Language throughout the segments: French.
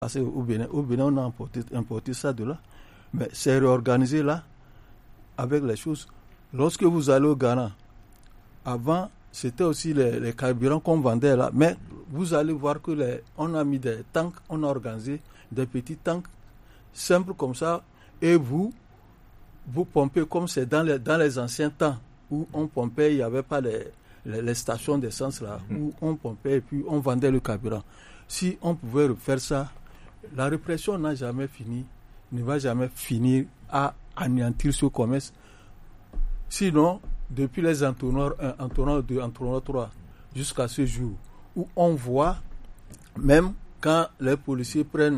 passé au Bénin, on a importé ça de là. Mais c'est réorganisé là, avec les choses. Lorsque vous allez au Ghana, avant, c'était aussi les carburants qu'on vendait là. Mais vous allez voir que on a mis des tanks, on a organisé des petits tanks simples comme ça. Et vous pompez comme c'est dans les anciens temps où on pompait, il n'y avait pas les stations d'essence là, où on pompait et puis on vendait le carburant. Si on pouvait refaire ça, la répression n'a jamais fini, ne va jamais finir à anéantir ce commerce. Sinon, depuis les entonnoirs 2, entonnoirs 3, jusqu'à ce jour, où on voit, même quand les policiers prennent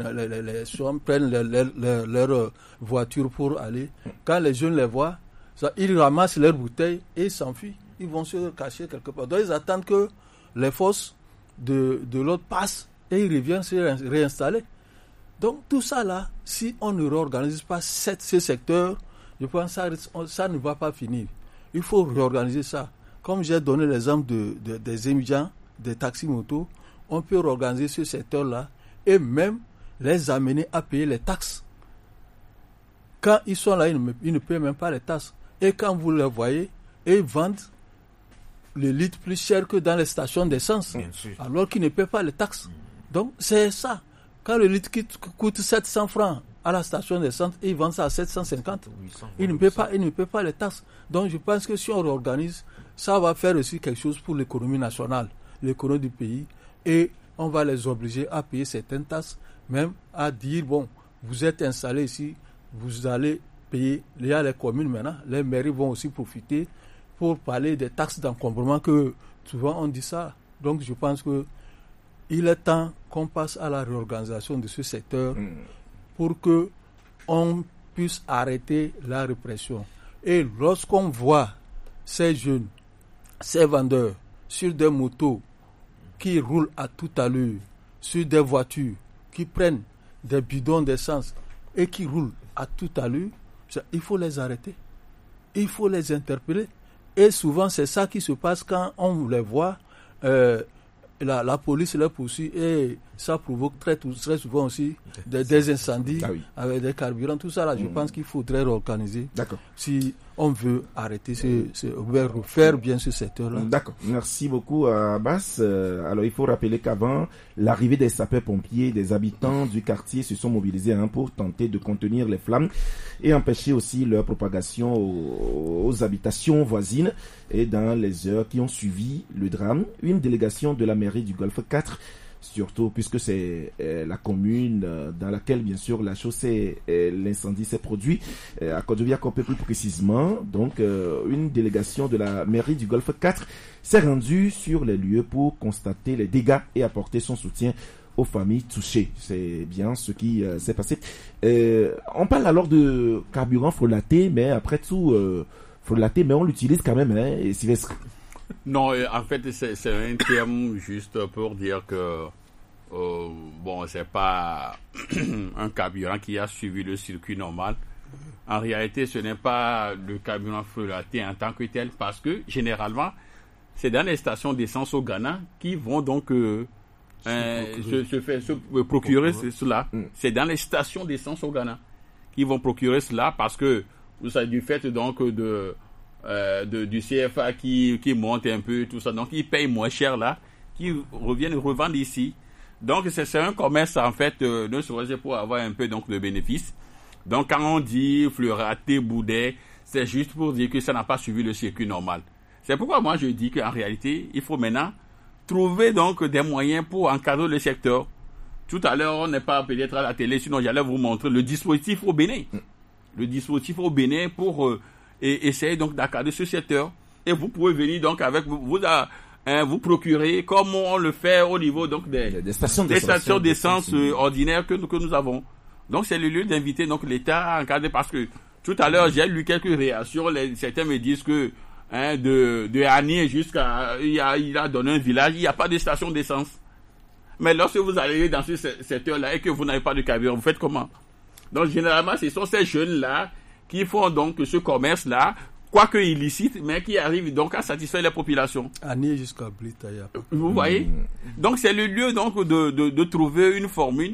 leur voiture pour aller, quand les jeunes les voient, ils ramassent leurs bouteilles et ils s'enfuient. Ils vont se cacher quelque part. Donc ils attendent que les forces de l'autre passent et ils reviennent se réinstaller. Donc tout ça là, si on ne réorganise pas ce secteur, je pense que ça ne va pas finir. Il faut réorganiser ça. Comme j'ai donné l'exemple des émigrants, des taxis-motos, on peut réorganiser ce secteur-là et même les amener à payer les taxes. Quand ils sont là, ils ne paient même pas les taxes. Et quand vous les voyez, ils vendent le litre plus cher que dans les stations d'essence, alors qu'ils ne paient pas les taxes. Donc c'est ça. Quand le litre coûte 700 francs à la station d'essence, ils vendent ça à 750. Ils ne paient pas les taxes. Donc je pense que si on réorganise, ça va faire aussi quelque chose pour l'économie nationale, l'économie du pays. Et on va les obliger à payer certaines taxes, même à dire, bon, vous êtes installés ici, vous allez payer. Il y a les communes maintenant, les mairies vont aussi profiter pour parler des taxes d'encombrement que souvent on dit ça. Donc je pense que il est temps qu'on passe à la réorganisation de ce secteur pour que on puisse arrêter la répression. Et lorsqu'on voit ces jeunes, ces vendeurs sur des motos qui roulent à toute allure, sur des voitures qui prennent des bidons d'essence et qui roulent à toute allure, il faut les arrêter. Il faut les interpeller. Et souvent, c'est ça qui se passe quand on les voit. La police les poursuit et ça provoque très souvent aussi des incendies avec des carburants, tout ça là. Je pense qu'il faudrait réorganiser si on veut arrêter refaire bien ce secteur-là. D'accord. Merci beaucoup Abbas. Alors il faut rappeler qu'avant l'arrivée des sapeurs-pompiers, des habitants du quartier se sont mobilisés pour tenter de contenir les flammes et empêcher aussi leur propagation aux habitations voisines. Et dans les heures qui ont suivi le drame, une délégation de la mairie du Golfe 4, surtout puisque c'est la commune dans laquelle bien sûr l'incendie s'est produit, à Kodjoviakopé plus précisément, donc une délégation de la mairie du Golfe 4 s'est rendue sur les lieux pour constater les dégâts et apporter son soutien aux familles touchées. C'est bien ce qui s'est passé. On parle alors de carburant frelaté, mais après tout... frelaté, mais on l'utilise quand même, Sylvestre. Non, en fait, c'est un terme juste pour dire que c'est pas un carburant qui a suivi le circuit normal. En réalité, ce n'est pas le carburant frelaté en tant que tel, parce que généralement, c'est dans les stations d'essence au Ghana qui vont donc se procurer cela. C'est dans les stations d'essence au Ghana qui vont procurer cela parce que du fait donc du CFA qui monte un peu, tout ça, donc ils payent moins cher là, qui reviennent revendre ici. Donc c'est un commerce en fait, ne serait-ce pour avoir un peu donc de bénéfices. Donc quand on dit frelaté, boudet, c'est juste pour dire que ça n'a pas suivi le circuit normal. C'est pourquoi moi je dis qu'en réalité, il faut maintenant trouver donc des moyens pour encadrer le secteur. Tout à l'heure, on n'est pas peut-être à la télé, sinon j'allais vous montrer le dispositif au Bénin. Le dispositif au Bénin pour essayer donc d'encadrer ce secteur. Et vous pouvez venir donc avec vous procurer comme on le fait au niveau donc des stations d'essence ordinaires que nous avons. Donc c'est le lieu d'inviter donc l'État à encadrer parce que tout à l'heure j'ai lu quelques réactions. Certains me disent que de Ani jusqu'à il a donné un village, il n'y a pas de station d'essence. Mais lorsque vous allez dans ce secteur-là et que vous n'avez pas de carburant, vous faites comment? Donc, généralement, ce sont ces jeunes-là qui font donc ce commerce-là, quoique illicite, mais qui arrivent donc à satisfaire les populations. Ani jusqu'à Blitaya. Vous voyez? Donc, c'est le lieu donc de trouver une formule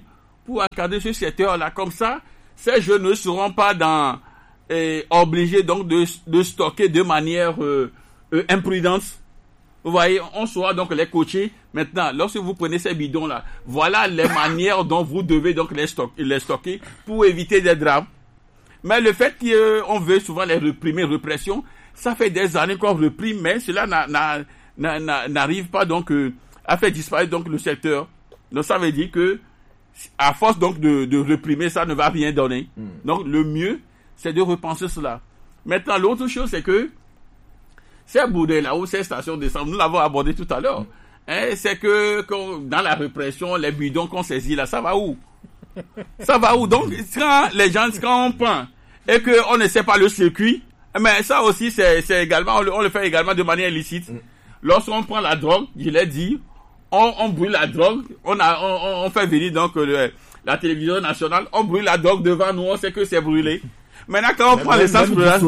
pour encadrer ce secteur-là. Comme ça, ces jeunes ne seront pas obligés donc de stocker de manière imprudente. Vous voyez, on saura donc les coacher. Maintenant, lorsque vous prenez ces bidons-là, voilà les manières dont vous devez donc les stocker pour éviter des drames. Mais le fait qu'on veut souvent les réprimer, répression, ça fait des années qu'on réprime, mais cela n'arrive pas donc à faire disparaître donc le secteur. Donc ça veut dire que à force donc de réprimer, ça ne va rien donner. Donc le mieux, c'est de repenser cela. Maintenant, l'autre chose, c'est que ces bourdées-là ou ces stations d'essence, nous l'avons abordé tout à l'heure, c'est que dans la répression, les bidons qu'on saisit là, ça va où? Ça va où? Donc, quand on prend et qu'on ne sait pas le circuit, mais ça aussi, c'est également, on le fait également de manière illicite. Lorsqu'on prend la drogue, je l'ai dit, on brûle la drogue, on fait venir donc la télévision nationale, on brûle la drogue devant nous, on sait que c'est brûlé. Maintenant, quand on prend l'essence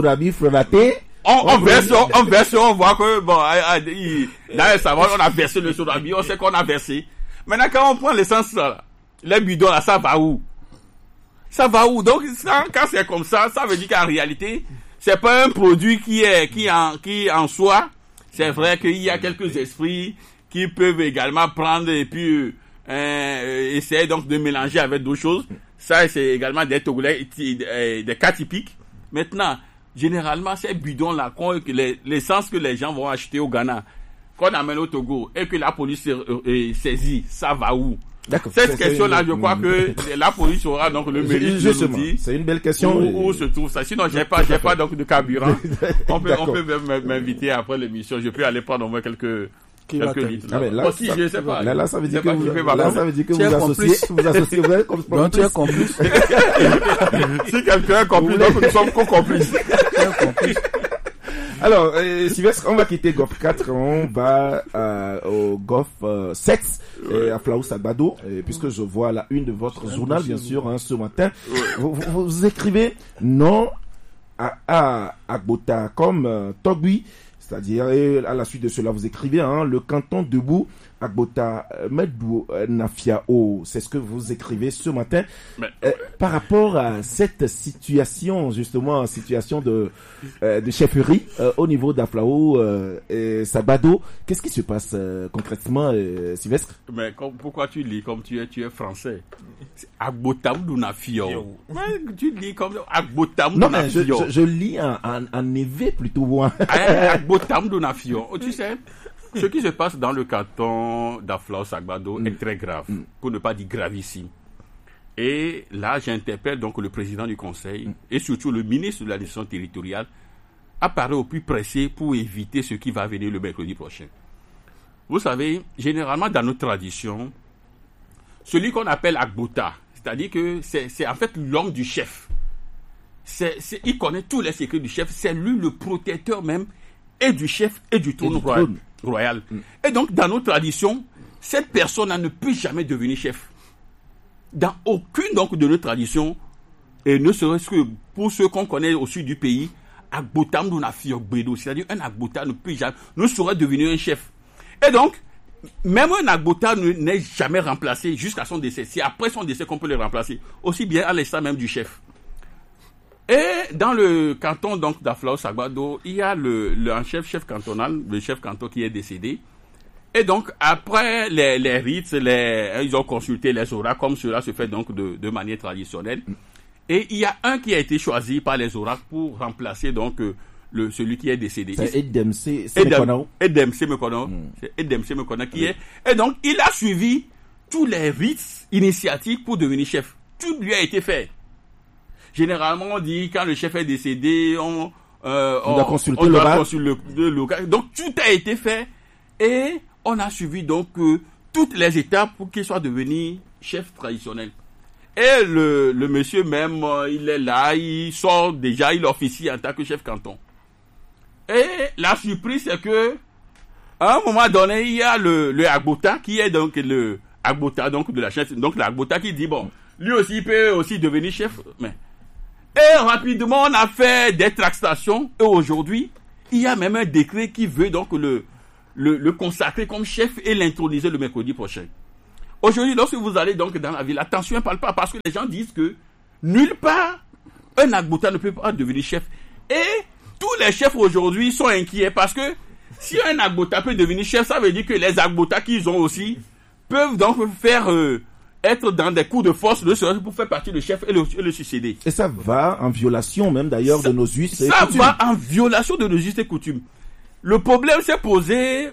on verse, on voit que dans le savon, on a versé le sodabi, on sait qu'on a versé. Maintenant, quand on prend l'essence là, les bidons là, ça va où? Ça va où? Donc, quand c'est comme ça, ça veut dire qu'en réalité, c'est pas un produit qui en soi. C'est vrai qu'il y a quelques esprits qui peuvent également prendre et puis essayer donc de mélanger avec d'autres choses. Ça, c'est également des Togolais, des cas typiques. Maintenant, généralement, ces bidons-là, l'essence que les gens vont acheter au Ghana, qu'on amène au Togo et que la police saisit, ça va où? D'accord. Cette question-là, je crois que la police aura donc le mérite de nous dire. C'est une belle question. Où se trouve ça? Sinon, j'ai pas donc de carburant. On peut même m'inviter après l'émission. Je peux aller prendre au moins quelques litres. Ah, là, aussi, je sais pas. Là, ça veut dire que vous associez. Donc, tu es complice. Si quelqu'un est complice, donc nous sommes co-complices. Alors, Sylvestre, on va quitter GOF 4, on va au GOF 7, à Flaou Sagbado, puisque je vois la une de votre journal, bien sûr, ce matin. Vous écrivez non à Agbota comme Togui, c'est-à-dire, à la suite de cela, vous écrivez le canton debout, Agbota Medou Nafiao, c'est ce que vous écrivez ce matin. Par rapport à cette situation, justement, situation de chefferie au niveau d'Aflao et Sabado, qu'est-ce qui se passe concrètement, Sylvestre? Mais pourquoi tu lis comme tu es français? Agbota Medou Nafiao. Tu lis comme Agbota Medou Nafiao. Non, mais je lis en éveil plutôt loin. Agbota Medou Nafiao. Tu sais, ce qui se passe dans le canton d'Aflao Sagbado est très grave, pour ne pas dire gravissime. Et là, j'interpelle donc le président du conseil et surtout le ministre de l'administration territoriale à parler au plus pressé pour éviter ce qui va venir le mercredi prochain. Vous savez, généralement dans notre tradition, celui qu'on appelle Agbota, c'est-à-dire que c'est en fait l'homme du chef. Il connaît tous les secrets du chef, c'est lui le protecteur même et du chef et du trône royal. Et donc, dans nos traditions, cette personne ne peut jamais devenir chef. Dans aucune donc de nos traditions, et ne serait-ce que pour ceux qu'on connaît au sud du pays, Agbota Medou Nafiao Gbedo, c'est-à-dire un Agbota ne saurait devenir un chef. Et donc, même un Agbota n'est jamais remplacé jusqu'à son décès. C'est après son décès qu'on peut le remplacer, aussi bien à l'instant même du chef. Et dans le canton donc d'Aflao Sagbado, il y a un chef cantonal, le chef canton qui est décédé. Et donc après les rites, ils ont consulté les oracles comme cela se fait donc de manière traditionnelle. Et il y a un qui a été choisi par les oracles pour remplacer donc celui qui est décédé. C'est Edemse Mekono. C'est Edemse Mekono qui est. Et donc il a suivi tous les rites initiatiques pour devenir chef. Tout lui a été fait. Généralement, on dit quand le chef est décédé, on doit consulter le local. Donc tout a été fait et on a suivi donc toutes les étapes pour qu'il soit devenu chef traditionnel. Et le monsieur même, il est là, il sort déjà, il officie en tant que chef canton. Et la surprise, c'est que à un moment donné, il y a le Agbota qui est donc le Agbota donc de la chef, donc l'Agbota qui dit bon, lui aussi il peut aussi devenir chef, mais et rapidement, on a fait des tractations. Et aujourd'hui, il y a même un décret qui veut donc le consacrer comme chef et l'introniser le mercredi prochain. Aujourd'hui, lorsque vous allez donc dans la ville, la tension ne parle pas parce que les gens disent que nulle part un Agbota ne peut pas devenir chef. Et tous les chefs aujourd'hui sont inquiets parce que si un Agbota peut devenir chef, ça veut dire que les Agbota qu'ils ont aussi peuvent donc faire être dans des coups de force pour faire partie du chef et le succéder. Et ça va en violation même d'ailleurs de nos us et ça coutumes. Ça va en violation de nos us et coutumes. Le problème s'est posé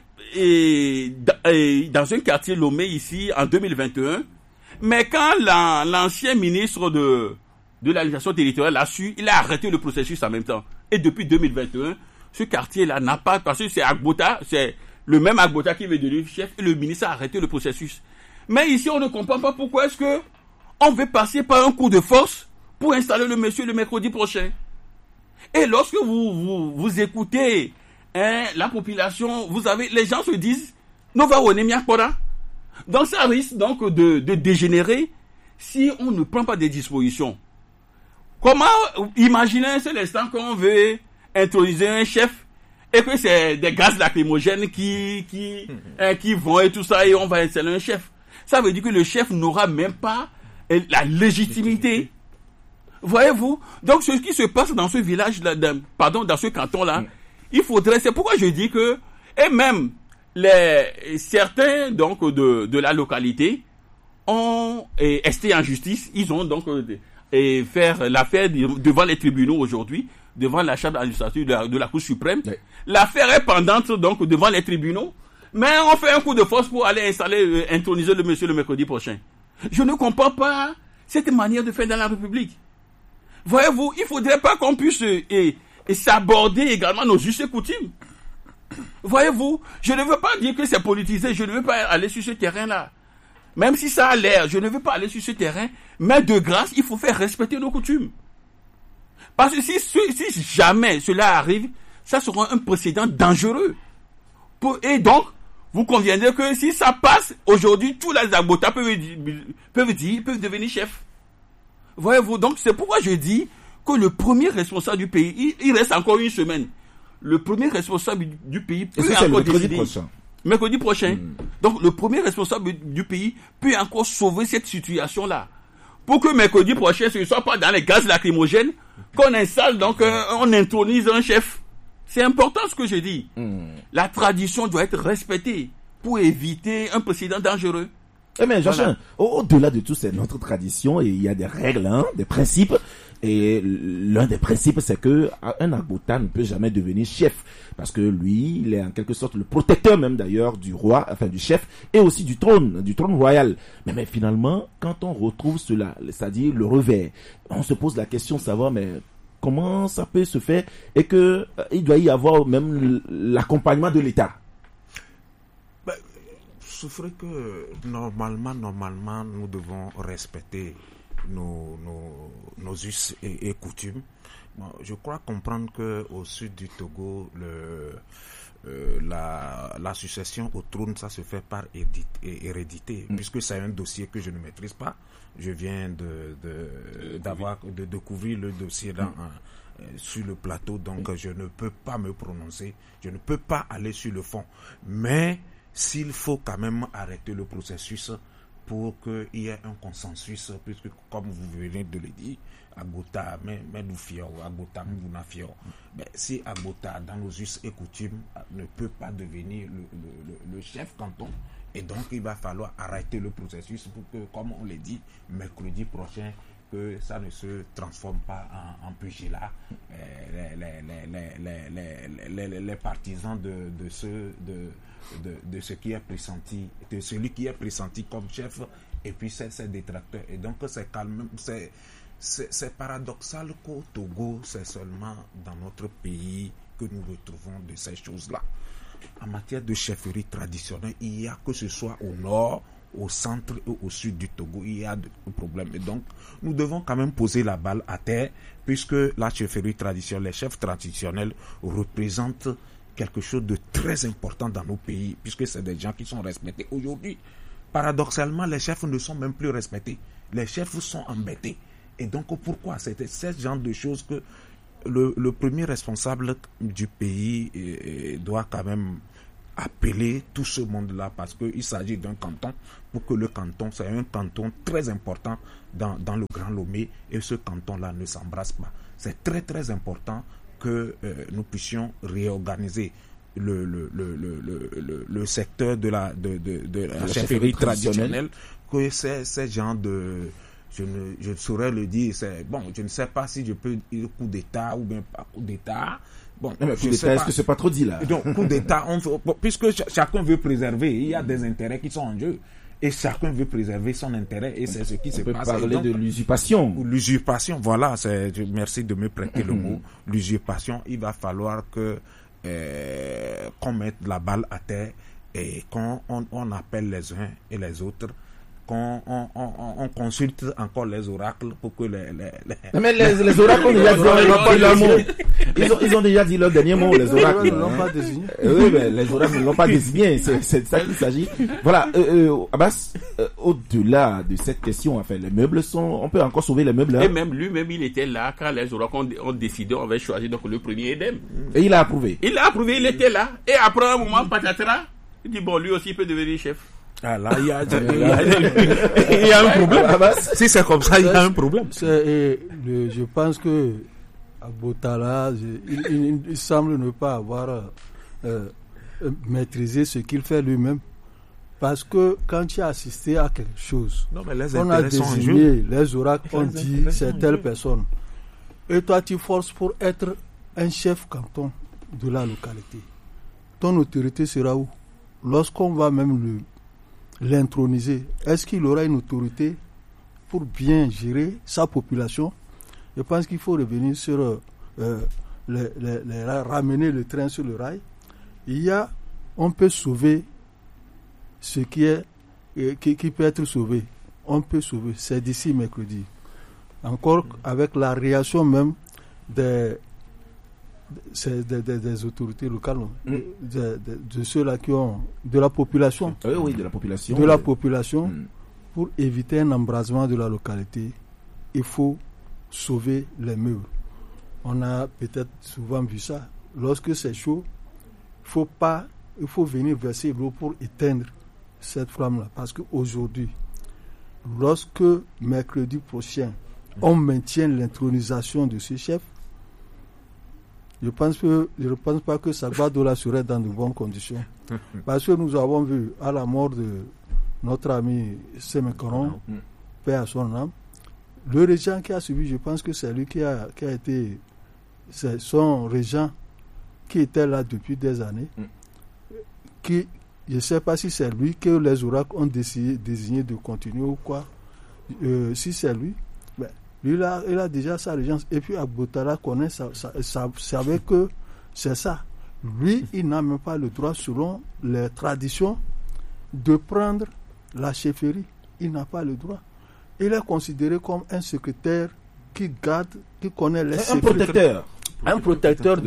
dans un quartier Lomé ici en 2021, mais quand l'ancien ministre de l'administration territoriale l'a su, il a arrêté le processus en même temps. Et depuis 2021, ce quartier-là n'a pas, parce que c'est Agbota, c'est le même Agbota qui veut devenir chef, et le ministre a arrêté le processus. Mais ici, on ne comprend pas pourquoi est-ce que on veut passer par un coup de force pour installer le monsieur le mercredi prochain. Et lorsque vous écoutez la population, les gens se disent Nova Onemia Kora. Donc ça risque donc de dégénérer si on ne prend pas des dispositions. Comment imaginer un seul instant qu'on veut introduire un chef et que c'est des gaz lacrymogènes qui vont et tout ça et on va installer un chef. Ça veut dire que le chef n'aura même pas la légitimité. Voyez-vous? Donc ce qui se passe dans ce village-là, dans ce canton-là, il faudrait, c'est pourquoi je dis que, et même certains donc de la localité ont esté en justice, ils ont donc faire l'affaire devant les tribunaux aujourd'hui, devant la chambre administrative de la Cour suprême. Oui. L'affaire est pendante donc devant les tribunaux, mais on fait un coup de force pour aller introniser le monsieur le mercredi prochain. Je ne comprends pas cette manière de faire dans la République. Voyez-vous, il ne faudrait pas qu'on puisse s'aborder également nos us et coutumes. Voyez-vous, je ne veux pas dire que c'est politisé, je ne veux pas aller sur ce terrain-là. Même si ça a l'air, je ne veux pas aller sur ce terrain, mais de grâce, il faut faire respecter nos coutumes. Parce que si jamais cela arrive, ça sera un précédent dangereux. Et donc, vous conviendrez que si ça passe, aujourd'hui, tous les Agbota peuvent devenir chefs. Voyez-vous, donc c'est pourquoi je dis que le premier responsable du pays, il reste encore une semaine. Le premier responsable du pays peut encore décider. Mercredi prochain. Donc le premier responsable du pays peut encore sauver cette situation-là. Pour que mercredi prochain, ce ne soit pas dans les gaz lacrymogènes qu'on installe, donc on intronise un chef. C'est important ce que je dis. La tradition doit être respectée pour éviter un précédent dangereux. Mais Joachim, au-delà de tout, c'est notre tradition et il y a des règles, des principes. Et l'un des principes, c'est que un Agbota ne peut jamais devenir chef. Parce que lui, il est en quelque sorte le protecteur même d'ailleurs du roi, enfin du chef, et aussi du trône royal. Mais finalement, quand on retrouve cela, c'est-à-dire le revers, on se pose la question de savoir, mais comment ça peut se faire et que il doit y avoir même l'accompagnement de l'État. C'est vrai que normalement, nous devons respecter nos us et coutumes. Je crois comprendre que au sud du Togo, la succession au trône, ça se fait par hérédité, puisque c'est un dossier que je ne maîtrise pas. Je viens de découvrir le dossier sur le plateau, donc je ne peux pas me prononcer, je ne peux pas aller sur le fond. Mais s'il faut quand même arrêter le processus pour qu'il y ait un consensus, puisque comme vous venez de le dire, Agbota, mais nous fions, Agbota, nous n'a fions. Mais si Agbota, dans nos us et coutumes, ne peut pas devenir le chef canton, et donc il va falloir arrêter le processus pour que, comme on l'a dit, mercredi prochain, que ça ne se transforme pas en pugilat. Les partisans de ce qui est pressenti, de celui qui est pressenti comme chef, et puis c'est détracteur. Et donc c'est paradoxal qu'au Togo, c'est seulement dans notre pays que nous retrouvons de ces choses-là. En matière de chefferie traditionnelle, il y a, que ce soit au nord, au centre et au sud du Togo, il y a des problèmes. Et donc, nous devons quand même poser la balle à terre, puisque la chefferie traditionnelle, les chefs traditionnels représentent quelque chose de très important dans nos pays, puisque c'est des gens qui sont respectés. Aujourd'hui, paradoxalement, les chefs ne sont même plus respectés. Les chefs sont embêtés. Et donc, pourquoi? C'est ce genre de choses que le premier responsable du pays doit quand même appeler tout ce monde-là parce qu'il s'agit d'un canton, pour que le canton, c'est un canton très important dans le Grand Lomé, et ce canton-là ne s'embrasse pas. C'est très très important que nous puissions réorganiser le secteur de la chefferie traditionnelle, que ces gens de... Je ne saurais le dire, je ne sais pas si je peux dire coup d'État ou bien pas coup d'État. Bon, mais coup d'État, est-ce que c'est pas trop dit là? Donc, coup d'État, puisque chacun veut préserver, il y a des intérêts qui sont en jeu. Et chacun veut préserver son intérêt, et c'est ce qui se passe. On peut parler de l'usurpation. L'usurpation, voilà, merci de me prêter le mot. L'usurpation, il va falloir qu'on mette la balle à terre et qu'on appelle les uns et les autres, qu'on consulte encore les oracles pour que Mais les oracles ont déjà dit leur mot. Ils ont déjà dit leur dernier mot, les oracles. Ils ne l'ont pas désigné. Oui, mais les oracles ne l'ont pas désigné. C'est de ça qu'il s'agit. Voilà, Abbas, au-delà de cette question, enfin, les meubles on peut encore sauver les meubles. Hein? Et même lui-même, il était là quand les oracles ont décidé, on avait choisi donc le premier Edem. Et il a approuvé. Il a approuvé, il était là. Et après un moment, patatras, il dit bon, lui aussi il peut devenir chef. Ah là, il y a un problème. Si c'est comme ça, il y a un problème. Je pense que Agbotala, il semble ne pas avoir maîtrisé ce qu'il fait lui-même. Parce que quand tu as assisté à quelque chose, on a désigné les oracles, on dit c'est telle personne. Et toi, tu forces pour être un chef canton de la localité. Ton autorité sera où? Lorsqu'on va même l'introniser, est-ce qu'il aura une autorité pour bien gérer sa population? Je pense qu'il faut revenir sur ramener le train sur le rail. On peut sauver ce qui peut être sauvé. On peut sauver. C'est d'ici mercredi. Encore avec la réaction même des autorités locales, de ceux-là qui ont de la population. Oui, de la population. De la population, pour éviter un embrasement de la localité, il faut sauver les murs. On a peut-être souvent vu ça. Lorsque c'est chaud, il faut venir verser l'eau pour éteindre cette flamme-là. Parce qu'aujourd'hui, lorsque mercredi prochain, on maintient l'intronisation de ce chef, je ne pense pas que Sagbadola serait dans de bonnes conditions. Parce que nous avons vu à la mort de notre ami Semekoron, paix à son âme, le régent qui a suivi, je pense que c'est lui qui a été, c'est son régent qui était là depuis des années, je ne sais pas si c'est lui que les oracles ont désigné de continuer ou quoi. Si c'est lui, lui, il a déjà sa régence. Et puis Agbotala connaît savait que c'est ça. Lui, il n'a même pas le droit, selon les traditions, de prendre la chefferie. Il n'a pas le droit. Il est considéré comme un secrétaire qui connaît les secrets. Un protecteur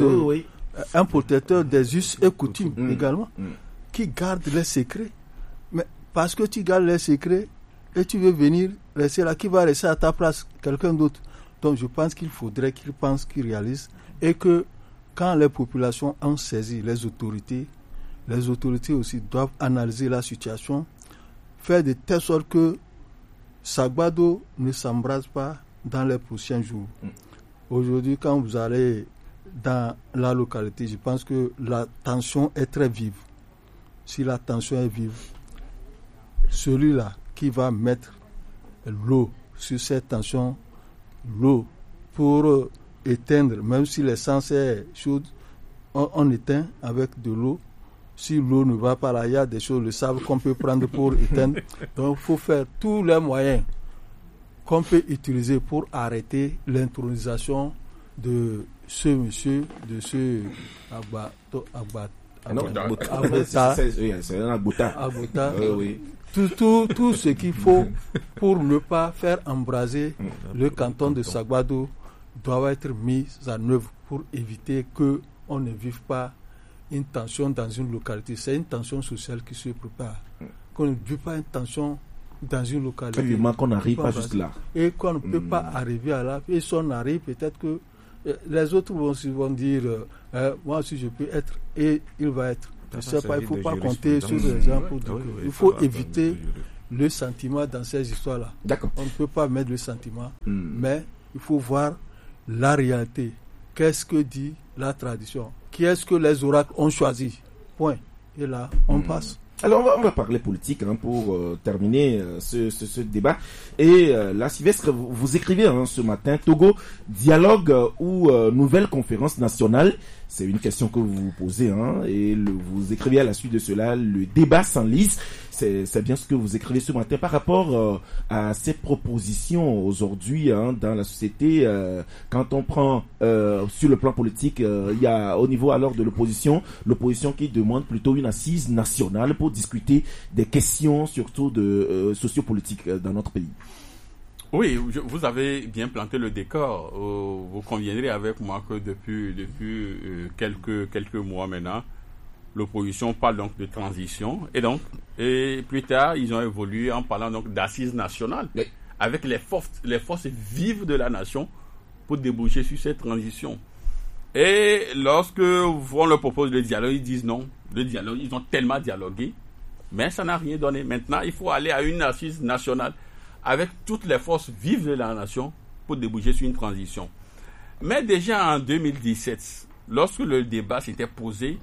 des us et coutumes également, qui garde les secrets. Mais parce que tu gardes les secrets et tu veux venir rester là, qui va rester à ta place? Quelqu'un d'autre. Donc je pense qu'il faudrait qu'il pense, qu'il réalise, et que quand les populations ont saisi les autorités aussi doivent analyser la situation, faire de telle sorte que Sagbado ne s'embrase pas dans les prochains jours. Aujourd'hui, quand vous allez dans la localité, je pense que la tension est très vive. Si la tension est vive, celui-là qui va mettre l'eau sur cette tension, l'eau pour éteindre, même si l'essence est chaude, on éteint avec de l'eau. Si l'eau ne va pas là, il y a des choses, le sable qu'on peut prendre pour éteindre. Donc il faut faire tous les moyens qu'on peut utiliser pour arrêter l'intronisation de ce monsieur, de ce Agbota. Tout ce qu'il faut pour ne pas faire embraser le canton de Sagbado doit être mis en œuvre pour éviter qu'on ne vive pas une tension dans une localité. C'est une tension sociale qui se prépare. Qu'on ne vit pas une tension dans une localité. Effectivement, qu'on n'arrive pas juste là. Et qu'on ne peut pas arriver à là. Et si on arrive, peut-être que les autres vont dire moi aussi je peux être, et il va être. Je ne sais pas, il ne faut pas compter sur les gens pour dire il faut éviter le sentiment dans ces histoires-là. D'accord. On ne peut pas mettre le sentiment, mais il faut voir la réalité. Qu'est-ce que dit la tradition? Qui est-ce que les oracles ont choisi? Point. Et là, on passe. Alors, on va parler politique pour terminer ce débat. Et là, Sylvestre, vous écrivez ce matin, Togo, dialogue ou nouvelle conférence nationale? C'est une question que vous vous posez. Et vous écrivez à la suite de cela, le débat s'enlise. C'est bien ce que vous écrivez ce matin par rapport à ces propositions aujourd'hui dans la société. Quand on prend sur le plan politique, il y a au niveau alors de l'opposition qui demande plutôt une assise nationale pour discuter des questions surtout de sociopolitiques dans notre pays. Oui, vous avez bien planté le décor. Vous conviendrez avec moi que depuis quelques mois maintenant, l'opposition parle donc de transition et plus tard ils ont évolué en parlant donc d'assises nationales avec les forces vives de la nation pour déboucher sur cette transition. Et lorsque on leur propose le dialogue, ils disent non. Le dialogue, ils ont tellement dialogué, mais ça n'a rien donné. Maintenant, il faut aller à une assise nationale avec toutes les forces vives de la nation pour déboucher sur une transition. Mais déjà en 2017, lorsque le débat s'était posé,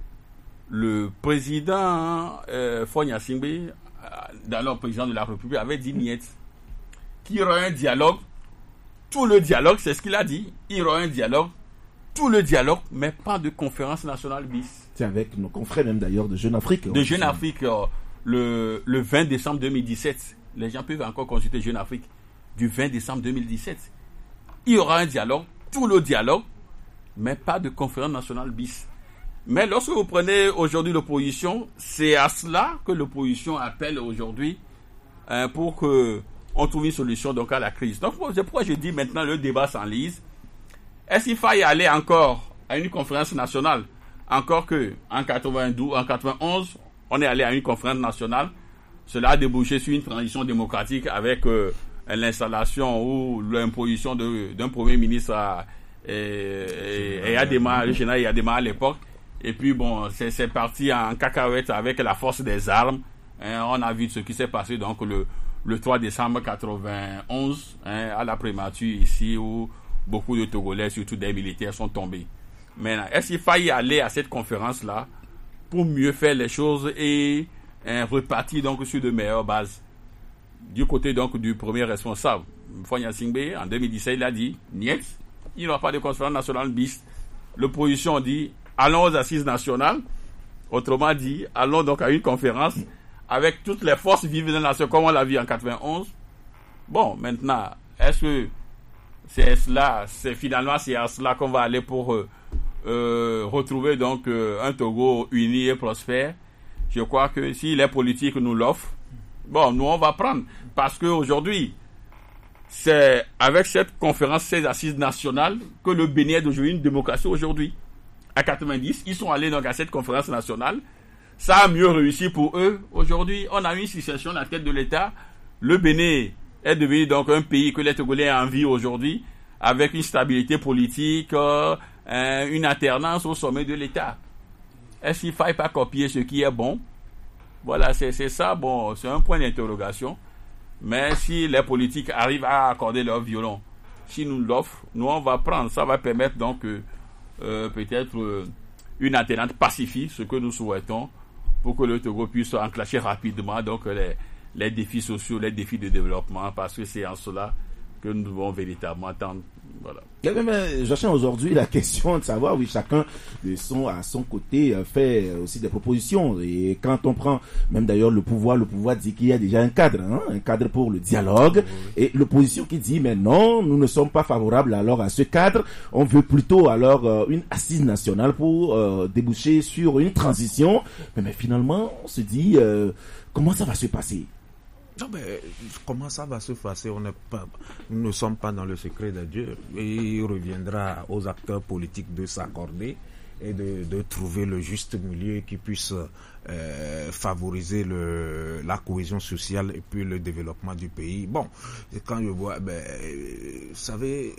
le président Faure Gnassingbé, d'alors président de la République, avait dit niet, qu'il y aura un dialogue, tout le dialogue, c'est ce qu'il a dit, il y aura un dialogue, tout le dialogue, mais pas de conférence nationale bis. C'est avec nos confrères même d'ailleurs de Jeune Afrique. De Jeune Afrique, le 20 décembre 2017. Les gens peuvent encore consulter Jeune Afrique du 20 décembre 2017. Il y aura un dialogue, tout le dialogue, mais pas de conférence nationale bis. Mais lorsque vous prenez aujourd'hui l'opposition, c'est à cela que l'opposition appelle aujourd'hui pour qu'on trouve une solution donc à la crise. Donc c'est pourquoi je dis maintenant le débat s'enlise. Est-ce qu'il faille aller encore à une conférence nationale? Encore que en 91, on est allé à une conférence nationale. Cela a débouché sur une transition démocratique avec l'installation ou l'imposition d'un premier ministre le général Yadema à l'époque. Et puis bon, c'est parti en cacahuète avec la force des armes. On a vu ce qui s'est passé donc le 3 décembre 91 à la primature ici où beaucoup de Togolais, surtout des militaires, sont tombés. Maintenant, est-ce qu'il faille aller à cette conférence-là pour mieux faire les choses et repartir donc sur de meilleures bases? Du côté donc du premier responsable, Faure Gnassingbé, en 2017, il a dit niet, il n'y aura pas de conférence nationale bis. L'opposition dit allons aux assises nationales, autrement dit, allons donc à une conférence avec toutes les forces vives de la nation comme on l'a vu en 91. Bon, maintenant, est-ce que c'est finalement à cela qu'on va aller pour retrouver donc un Togo uni et prospère? Je crois que si les politiques nous l'offrent, bon, nous on va prendre. Parce qu'aujourd'hui, c'est avec cette conférence, ces assises nationales, que le Bénin est d'aujourd'hui une démocratie aujourd'hui. À 90, ils sont allés donc à cette conférence nationale. Ça a mieux réussi pour eux. Aujourd'hui, on a une situation à la tête de l'État. Le Bénin est devenu donc un pays que les Togolais envient aujourd'hui, avec une stabilité politique, une alternance au sommet de l'État. Est-ce qu'il ne faille pas copier ce qui est bon? Voilà, c'est ça. Bon, c'est un point d'interrogation. Mais si les politiques arrivent à accorder leur violon, si nous l'offrent, nous on va prendre. Ça va permettre donc peut-être une alternance pacifique, ce que nous souhaitons, pour que le Togo puisse enclencher rapidement donc les défis sociaux, les défis de développement, parce que c'est en cela que nous devons véritablement tendre. Voilà. J'achète aujourd'hui la question de savoir, oui, chacun à son côté fait aussi des propositions. Et quand on prend même d'ailleurs le pouvoir dit qu'il y a déjà un cadre pour le dialogue. Et l'opposition qui dit, mais non, nous ne sommes pas favorables alors à ce cadre. On veut plutôt alors une assise nationale pour déboucher sur une transition. Mais finalement, on se dit, comment ça va se passer? Non, mais comment ça va se passer? Nous ne sommes pas dans le secret de Dieu. Et il reviendra aux acteurs politiques de s'accorder et de trouver le juste milieu qui puisse favoriser la cohésion sociale et puis le développement du pays. Bon, quand je vois, vous savez,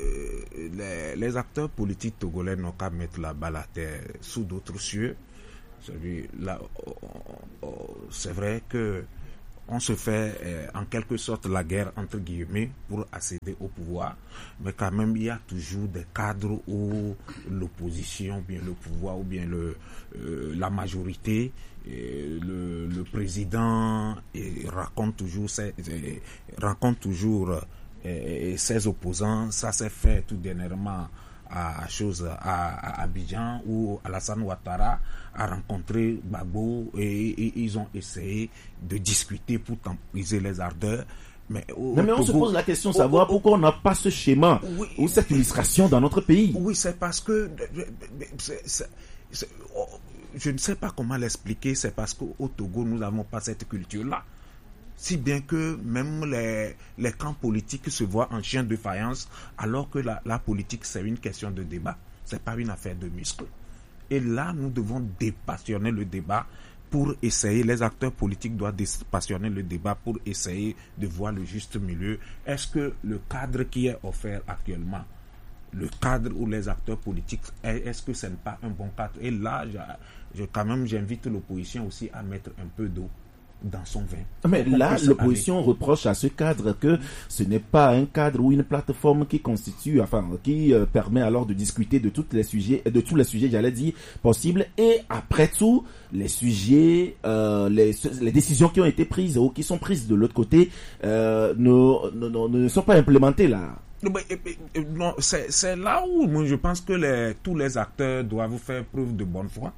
les acteurs politiques togolais n'ont qu'à mettre la balle à terre sous d'autres cieux C'est vrai que on se fait en quelque sorte la guerre entre guillemets pour accéder au pouvoir, mais quand même il y a toujours des cadres où l'opposition, ou bien le pouvoir, ou bien la majorité, le président rencontre toujours ses opposants. Ça s'est fait tout dernièrement à Abidjan, où Alassane Ouattara a rencontré Gbagbo et ils ont essayé de discuter pour temporiser les ardeurs. Mais on se pose la question de savoir pourquoi on n'a pas ce schéma ou cette illustration dans notre pays. Oui, c'est parce que je ne sais pas comment l'expliquer. C'est parce qu'au Togo, nous n'avons pas cette culture-là. Si bien que même les camps politiques se voient en chien de faïence, alors que la politique, c'est une question de débat. C'est pas une affaire de muscles. Et là, nous devons dépassionner le débat pour essayer, les acteurs politiques doivent dépassionner le débat pour essayer de voir le juste milieu. Est-ce que le cadre qui est offert actuellement, le cadre où les acteurs politiques, est-ce que ce n'est pas un bon cadre? Et là, quand même, j'invite l'opposition aussi à mettre un peu d'eau dans son vin. Mais là, l'opposition reproche à ce cadre que ce n'est pas un cadre ou une plateforme qui constitue, qui permet alors de discuter de tous les sujets, j'allais dire, possibles. Et après tout, les sujets, les décisions qui ont été prises ou qui sont prises de l'autre côté ne sont pas implémentées là. Non, c'est là où moi, je pense que tous les acteurs doivent faire preuve de bonne foi.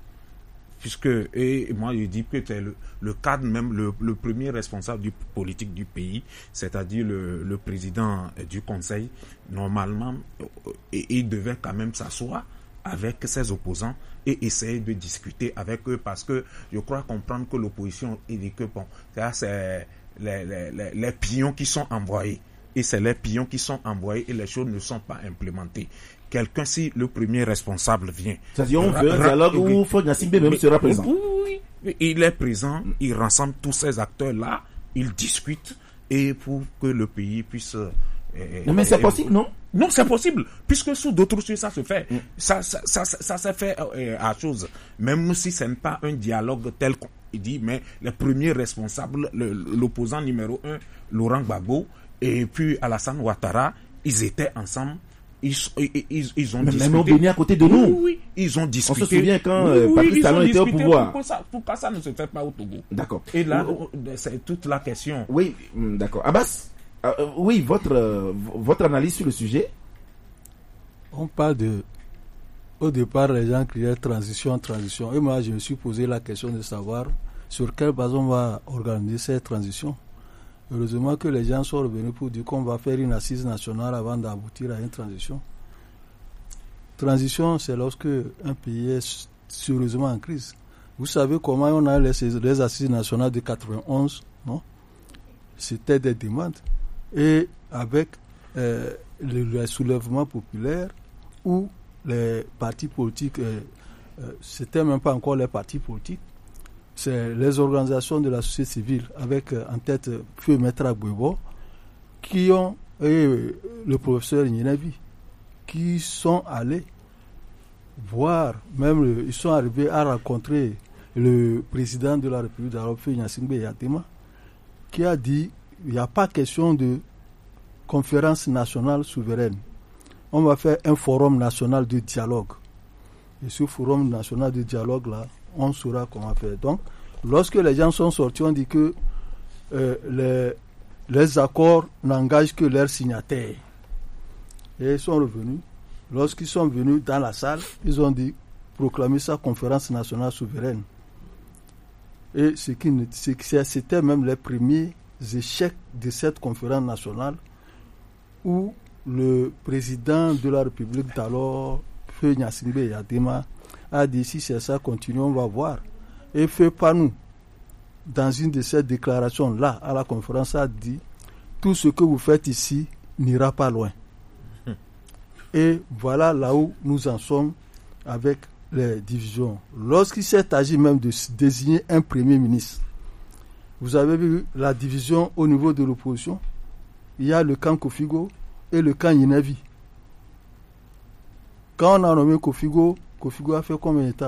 Et moi je dis que c'est le cadre même, le premier responsable politique du pays, c'est-à-dire le président du conseil, normalement, il devait quand même s'asseoir avec ses opposants et essayer de discuter avec eux, parce que je crois comprendre que l'opposition, il dit que bon, c'est les pions qui sont envoyés. Et c'est les pions qui sont envoyés et les choses ne sont pas implémentées. Quelqu'un, si le premier responsable vient... C'est-à-dire, on veut un dialogue où Faure Gnassingbé même sera présent. Oui, il est présent, il rassemble tous ces acteurs-là, il discute, et pour que le pays puisse... mais c'est possible, non? Non, c'est possible, puisque sous d'autres sujets, ça se fait. Ça s'est fait à chose. Même si ce n'est pas un dialogue tel qu'on dit, mais les premiers responsables, l'opposant numéro 1, Laurent Gbagbo, et puis Alassane Ouattara, ils étaient ensemble. Ils ont discuté. Même au Bénin à côté de nous. Oui, ils ont discuté. On se souvient quand Patrice Talon était au pouvoir. Pourquoi ça ne se fait pas au Togo? D'accord. Et là, c'est toute la question. Oui, d'accord. Abbas, oui, votre analyse sur le sujet? On parle au départ, les gens criaient transition. Et moi, je me suis posé la question de savoir sur quelle base on va organiser cette transition. Heureusement que les gens sont revenus pour dire qu'on va faire une assise nationale avant d'aboutir à une transition. Transition, c'est lorsque un pays est sérieusement en crise. Vous savez comment on a les assises nationales de 91, non? C'était des demandes. Et avec le soulèvement populaire, où les partis politiques, c'était même pas encore les partis politiques, c'est les organisations de la société civile, avec en tête Feu Maître Agbebo, qui ont, et le professeur Nyenavi, qui sont allés voir, même ils sont arrivés à rencontrer le président de la République d'Europe, Faure Gnassingbé Yattema, qui a dit il n'y a pas question de conférence nationale souveraine. On va faire un forum national de dialogue. Et ce forum national de dialogue-là, on saura comment faire. Donc, lorsque les gens sont sortis, on dit que les accords n'engagent que leurs signataires. Et ils sont revenus. Lorsqu'ils sont venus dans la salle, ils ont dit proclamer ça conférence nationale souveraine. Et c'était même les premiers échecs de cette conférence nationale où le président de la République d'alors, Faure Gnassingbé Yattema, a dit si c'est ça, continuons, on va voir. Et fait par nous, dans une de ces déclarations-là, à la conférence, a dit tout ce que vous faites ici n'ira pas loin. Et voilà là où nous en sommes avec les divisions. Lorsqu'il s'est agi même de désigner un premier ministre, vous avez vu la division au niveau de l'opposition. Il y a le camp Kofigo et le camp Nyenavi. Quand on a nommé Kofigo a fait combien de temps?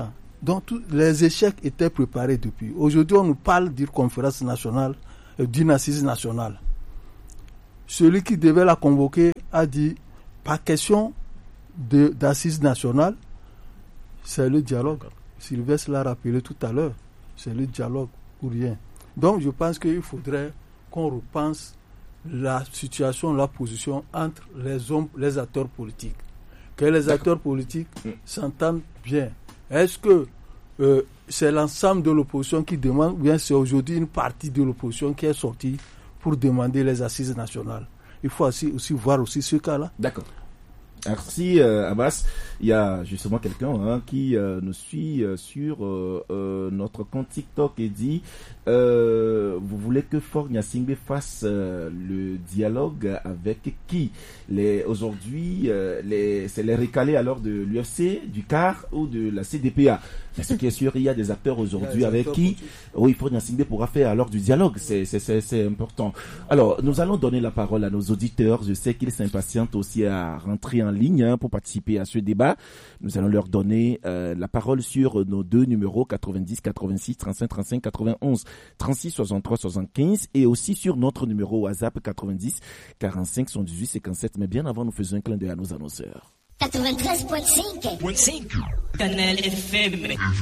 Donc tous les échecs étaient préparés depuis. Aujourd'hui, on nous parle d'une conférence nationale, d'une assise nationale. Celui qui devait la convoquer a dit, pas question d'assise nationale, c'est le dialogue. Sylvestre l'a rappelé tout à l'heure, c'est le dialogue ou rien. Donc je pense qu'il faudrait qu'on repense la situation, la position entre les acteurs politiques. Que les acteurs politiques s'entendent bien. Est-ce que c'est l'ensemble de l'opposition qui demande, ou bien c'est aujourd'hui une partie de l'opposition qui est sortie pour demander les assises nationales? Il faut aussi voir aussi ce cas-là. D'accord. Merci Abbas. Il y a justement quelqu'un qui nous suit sur notre compte TikTok et dit vous voulez que Faure Gnassingbé fasse le dialogue avec qui? Aujourd'hui, c'est les recalés alors de l'UFC, du CAR ou de la CDPA. Mais ce qui est sûr, il y a des acteurs aujourd'hui avec qui Faure Gnassingbé pourra faire alors du dialogue. C'est important. Alors, nous allons donner la parole à nos auditeurs. Je sais qu'ils s'impatientent aussi à rentrer en ligne pour participer à ce débat. Nous allons leur donner la parole sur nos deux numéros 90 86 35 35 91 36 63 75 et aussi sur notre numéro WhatsApp 90 45 78 57. Mais bien avant, nous faisons un clin d'œil à nos annonceurs. 93.5 Canal FM.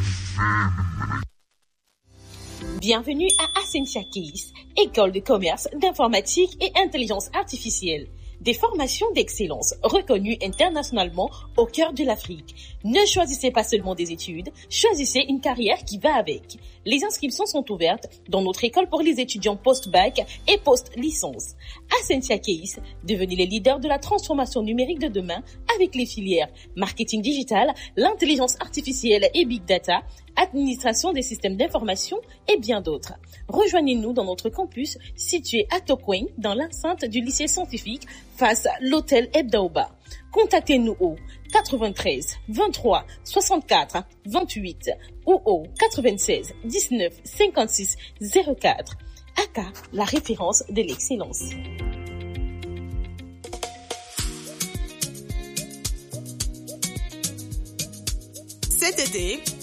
Bienvenue à Ascensia Keys, école de commerce, d'informatique et intelligence artificielle. Des formations d'excellence reconnues internationalement au cœur de l'Afrique. Ne choisissez pas seulement des études, choisissez une carrière qui va avec. Les inscriptions sont ouvertes dans notre école pour les étudiants post-bac et post-licence. Ascensia Keys, devenez les leaders de la transformation numérique de demain avec les filières marketing digital, l'intelligence artificielle et big data, administration des systèmes d'information et bien d'autres. Rejoignez-nous dans notre campus situé à Tokweng dans l'enceinte du lycée scientifique face à l'hôtel Ebdaoba. Contactez-nous au 93 23 64 28 ou au 96 19 56 04. ACA, la référence de l'excellence. Cet été,